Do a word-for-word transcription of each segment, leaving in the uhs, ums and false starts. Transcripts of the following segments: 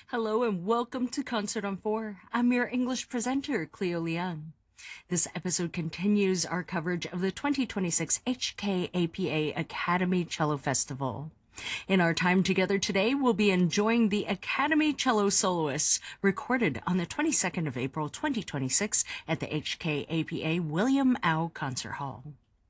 Hello and welcome to Concert on Four. I'm your English presenter, Cleo Leung. This episode continues our coverage of the twenty twenty-six H K A P A Academy Cello Festival. In our time together today, we'll be enjoying the Academy Cello Soloists recorded on the twenty-second of April twenty twenty-six at the H K A P A William Au Concert Hall.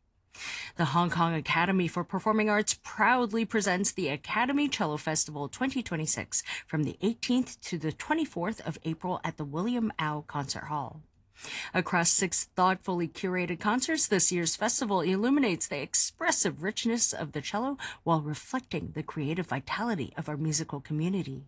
The Hong Kong Academy for Performing Arts proudly presents the Academy Cello Festival twenty twenty-six from the eighteenth to the twenty-fourth of April at the William Au Concert Hall. Across six thoughtfully curated concerts, this year's festival illuminates the expressive richness of the cello while reflecting the creative vitality of our musical community.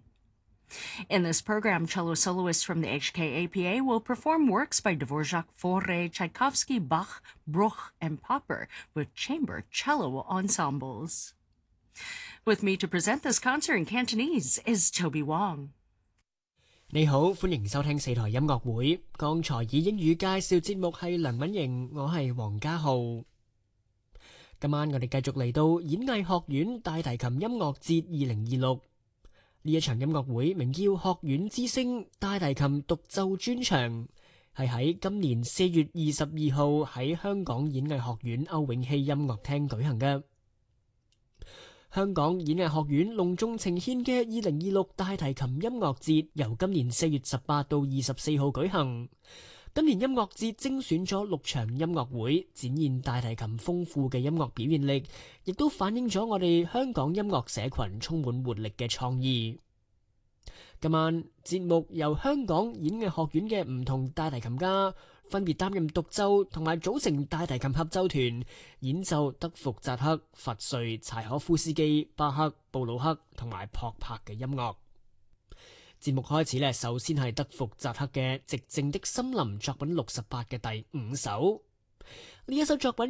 In this program, cello soloists from the H K A P A will perform works by Dvorak, Fauré, Tchaikovsky, Bach, Bruch, and Popper with chamber cello ensembles. With me to present this concert in Cantonese is Toby Wong. 你好，歡迎收聽四台音樂會。剛才以英語介紹節目係梁敏瑩，我係黃家浩。今晚我哋繼續嚟到演藝學院大提琴音樂節二零二六。呢一場音樂會名叫學院之聲大提琴獨奏專場，係喺今年四月二十二號喺香港演藝學院歐永熙音樂廳舉行嘅。香港演藝學院隆重呈獻嘅二零二六大提琴音樂節由今年四月十八到二十四號舉行。今年音樂節精選咗六場音樂會，展現大提琴豐富嘅音樂表現力，亦都反映咗我哋香港音樂社群充滿活力嘅創意。今晚節目由香港演藝學院嘅唔同大提琴家分別擔任獨奏同埋組成大提琴合奏團，演奏德福扎克、佛瑞、柴可夫斯基、巴克、布魯克同埋撲柏嘅音樂。節目開始呢，首先係德福扎克嘅《寂靜的森林》作品六十八嘅第五首。呢一首作品